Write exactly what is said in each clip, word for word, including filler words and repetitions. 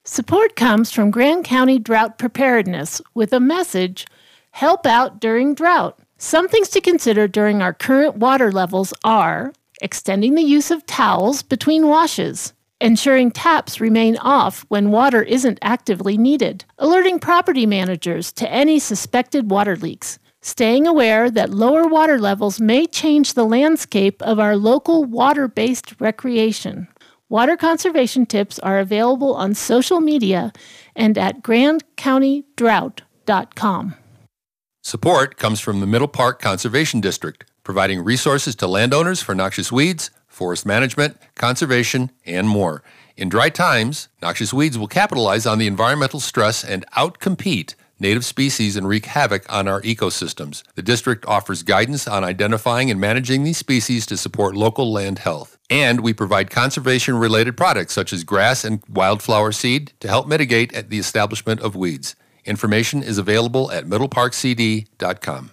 Support comes from Grand County Drought Preparedness with a message, help out during drought. Some things to consider during our current water levels are extending the use of towels between washes, ensuring taps remain off when water isn't actively needed, alerting property managers to any suspected water leaks, staying aware that lower water levels may change the landscape of our local water-based recreation. Water conservation tips are available on social media and at grand county drought dot com. Support comes from the Middle Park Conservation District, providing resources to landowners for noxious weeds, forest management, conservation, and more. In dry times, noxious weeds will capitalize on the environmental stress and outcompete native species and wreak havoc on our ecosystems. The district offers guidance on identifying and managing these species to support local land health. And we provide conservation-related products such as grass and wildflower seed to help mitigate the establishment of weeds. Information is available at middle park c d dot com.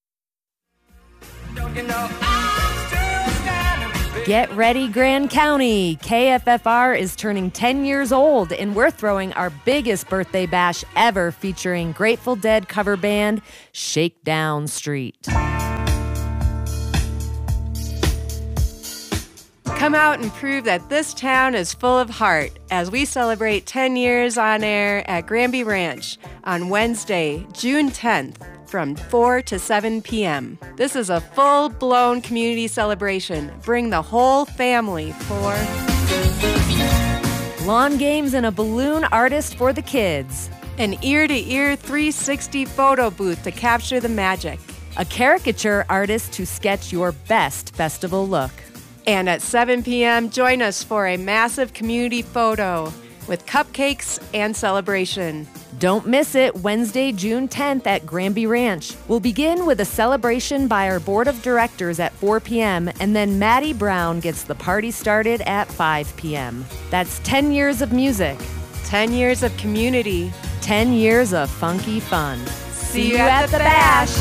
Get ready, Grand County! K F F R is turning ten years old, and we're throwing our biggest birthday bash ever featuring Grateful Dead cover band Shakedown Street. Come out and prove that this town is full of heart as we celebrate ten years on air at Granby Ranch on Wednesday, June tenth from four to seven p.m. This is a full-blown community celebration. Bring the whole family for lawn games and a balloon artist for the kids. An ear-to-ear three sixty photo booth to capture the magic. A caricature artist to sketch your best festival look. And at seven p.m., join us for a massive community photo with cupcakes and celebration. Don't miss it, Wednesday, June tenth at Granby Ranch. We'll begin with a celebration by our board of directors at four p.m., and then Maddie Brown gets the party started at five p.m. That's ten years of music. ten years of community. ten years of funky fun. See, See you at, at the bash.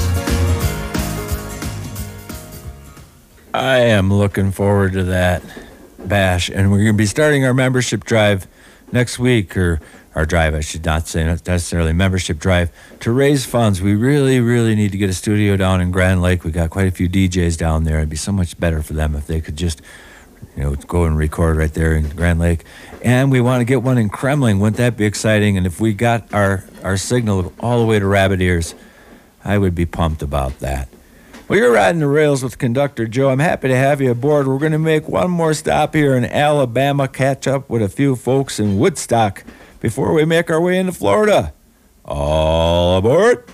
I am looking forward to that bash, and we're going to be starting our membership drive next week, or our drive, I should not say not necessarily membership drive, to raise funds. We really, really need to get a studio down in Grand Lake. We got quite a few D Js down there. It'd be so much better for them if they could just, you know, go and record right there in Grand Lake. And we want to get one in Kremling. Wouldn't that be exciting? And if we got our, our signal all the way to Rabbit Ears, I would be pumped about that. Well, you're riding the rails with Conductor Joe. I'm happy to have you aboard. We're going to make one more stop here in Alabama, catch up with a few folks in Woodstock before we make our way into Florida. All aboard.